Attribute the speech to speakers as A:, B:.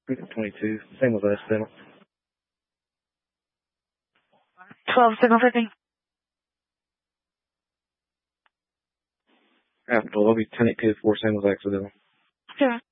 A: 22. Same with accidental.
B: 12, signal 50.
A: After 12, I'll be 10-8 2-4, same with accidental.
B: Sure.